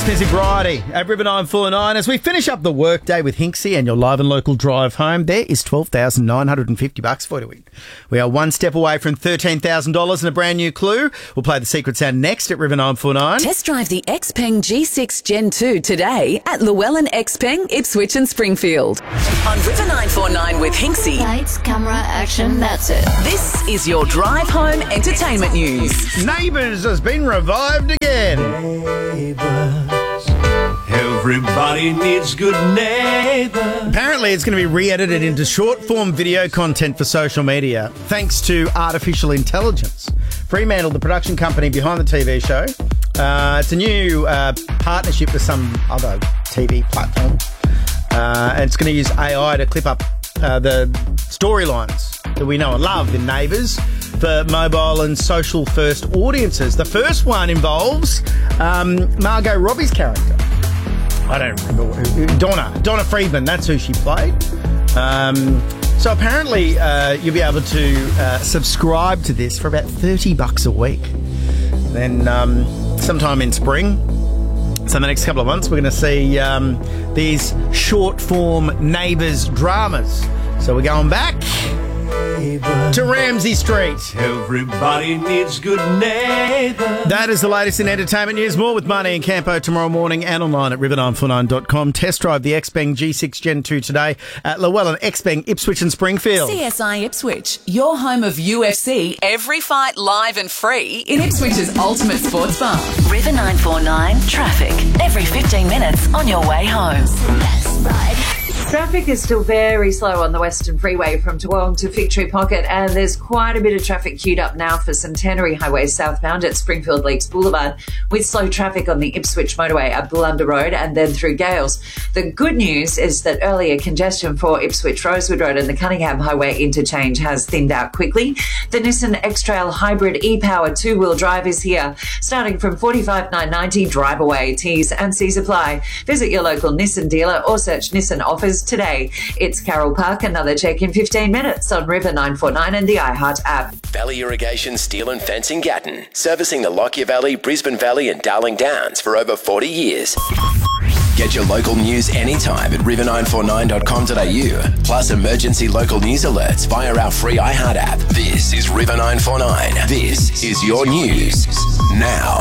Music Variety at River 949. As we finish up the workday with Hinksy and your live and local drive home, there is $12,950 for you to win. We are one step away from $13,000 and a brand new clue. We'll play the secret sound next at River 949. Test drive the XPeng G6 Gen 2 today at Llewellyn XPeng, Ipswich and Springfield. On River 949 with Hinksy. Lights, camera, action, that's it. This is your drive home entertainment news. Neighbours has been revived again. Everybody needs good neighbors. Apparently it's going to be re-edited into short-form video content for social media thanks to artificial intelligence. Fremantle, the production company behind the TV show, it's a new partnership with some other TV platform. And it's going to use AI to clip up the storylines that we know and love in Neighbours for mobile and social-first audiences. The first one involves Margot Robbie's character. I don't remember. Donna Friedman, that's who she played. So apparently you'll be able to subscribe to this for about $30 a week. Then sometime in spring, so in the next couple of months, we're going to see these short-form Neighbours dramas. So we're going back to Ramsay Street. Everybody needs good neighbors. That is the latest in entertainment news. More with Marnie and Campo tomorrow morning and online at river949.com. Test drive the XPeng G6 Gen 2 today at Llewellyn XPeng, Ipswich and Springfield. CSI Ipswich, your home of UFC, every fight live and free in Ipswich's ultimate sports bar. River 949 traffic, every 15 minutes on your way home. Best ride. Traffic is still very slow on the Western Freeway from Toowong to Victory Pocket, and there's quite a bit of traffic queued up now for Centenary Highway southbound at Springfield Lakes Boulevard, with slow traffic on the Ipswich Motorway at Blunder Road and then through Gales. The good news is that earlier congestion for Ipswich Rosewood Road and the Cunningham Highway interchange has thinned out quickly. The Nissan X-Trail Hybrid e-Power two-wheel drive is here, starting from $45,990. Drive away. T's and C's apply. Visit your local Nissan dealer or search Nissan offers today. It's Carol Park. Another check in 15 minutes on River 949 and the iHeart app. Valley Irrigation Steel and Fencing Gatton, servicing the Lockyer Valley, Brisbane Valley and Darling Downs for over 40 years. Get your local news anytime at river949.com.au, plus emergency local news alerts via our free iHeart app. This is River 949. This is your news now.